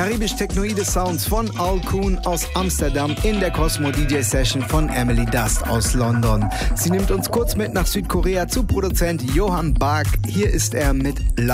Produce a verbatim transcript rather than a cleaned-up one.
Karibisch-technoide Sounds von Al Kuhn aus Amsterdam in der Cosmo D J Session von Emily Dust aus London. Sie nimmt uns kurz mit nach Südkorea zu Produzent Johan Bak. Hier ist er mit